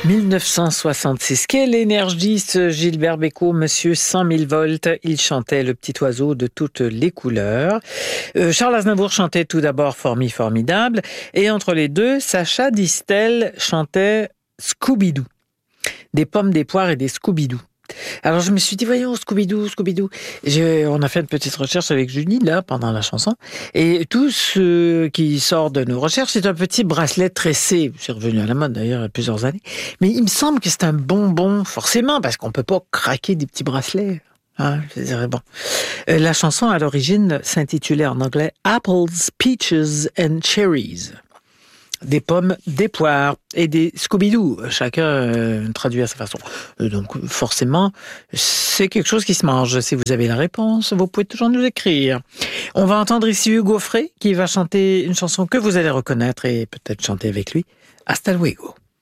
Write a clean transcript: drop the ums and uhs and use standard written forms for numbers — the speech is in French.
1966. Quelle énergie ce Gilbert Bécaud, monsieur 100 000 volts. Il chantait Le petit oiseau de toutes les couleurs. Charles Aznavour chantait tout d'abord Formidable. Et entre les deux, Sacha Distel chantait Scooby-Doo. Des pommes, des poires et des Scooby-Doo. Alors je me suis dit, voyons, Scooby-Doo. On a fait une petite recherche avec Julie, là, pendant la chanson. Et tout ce qui sort de nos recherches, c'est un petit bracelet tressé. C'est revenu à la mode, d'ailleurs, il y a plusieurs années. Mais il me semble que c'est un bonbon, forcément, parce qu'on peut pas craquer des petits bracelets. Hein, je dirais bon. La chanson, à l'origine, s'intitulait en anglais « Apples, Peaches and Cherries ». Des pommes, des poires et des Scooby-Doo. Chacun traduit à sa façon. Donc, forcément, c'est quelque chose qui se mange. Si vous avez la réponse, vous pouvez toujours nous écrire. On va entendre ici Hugo Frey qui va chanter une chanson que vous allez reconnaître et peut-être chanter avec lui. Hasta luego.